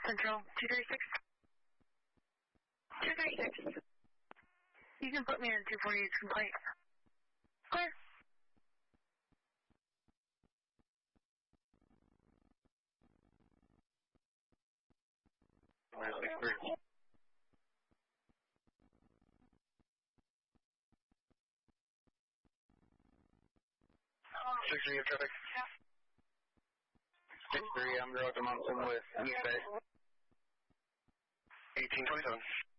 Central 236. 236. You can put me in 248 complaint. Clear. Clear. 6-3, you have traffic. 6-3, I'm going to Monson with East Bay. 1827.